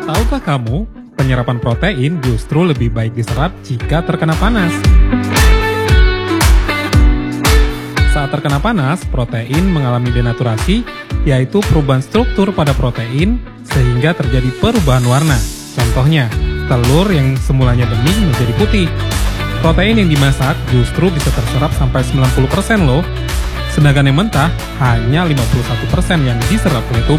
Tahukah kamu, penyerapan protein justru lebih baik diserap jika terkena panas? Saat terkena panas, protein mengalami denaturasi, yaitu perubahan struktur pada protein sehingga terjadi perubahan warna. Contohnya, telur yang semulanya bening menjadi putih. Protein yang dimasak justru bisa terserap sampai 90% loh. Sedangkan yang mentah hanya 51% yang diserap oleh tubuh.